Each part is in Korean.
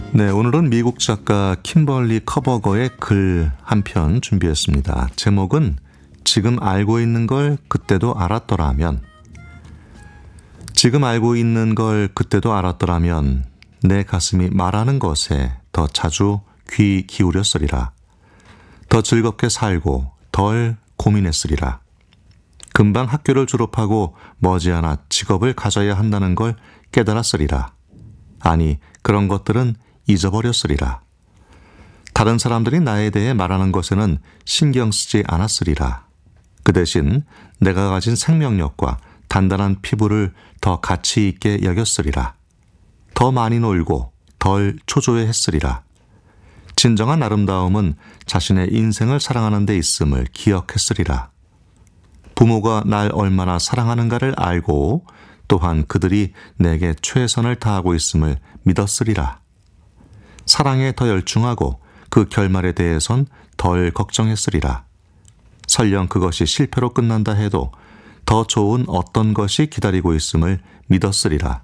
네, 오늘은 미국 작가 킴벌리 커버거의 글 한 편 준비했습니다. 제목은 지금 알고 있는 걸 그때도 알았더라면. 지금 알고 있는 걸 그때도 알았더라면 내 가슴이 말하는 것에 더 자주 귀 기울였으리라. 더 즐겁게 살고 덜 고민했으리라. 금방 학교를 졸업하고 머지않아 직업을 가져야 한다는 걸 깨달았으리라. 아니, 그런 것들은 잊어버렸으리라. 다른 사람들이 나에 대해 말하는 것에는 신경 쓰지 않았으리라. 그 대신 내가 가진 생명력과 단단한 피부를 더 가치 있게 여겼으리라. 더 많이 놀고 덜 초조해했으리라. 진정한 아름다움은 자신의 인생을 사랑하는 데 있음을 기억했으리라. 부모가 날 얼마나 사랑하는가를 알고 또한 그들이 내게 최선을 다하고 있음을 믿었으리라. 사랑에 더 열중하고 그 결말에 대해선 덜 걱정했으리라. 설령 그것이 실패로 끝난다 해도 더 좋은 어떤 것이 기다리고 있음을 믿었으리라.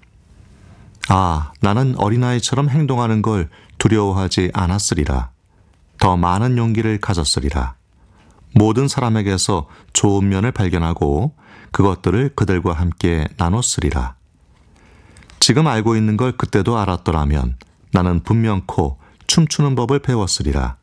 아, 나는 어린아이처럼 행동하는 걸 두려워하지 않았으리라. 더 많은 용기를 가졌으리라. 모든 사람에게서 좋은 면을 발견하고 그것들을 그들과 함께 나눴으리라. 지금 알고 있는 걸 그때도 알았더라면 나는 분명코 춤추는 법을 배웠으리라.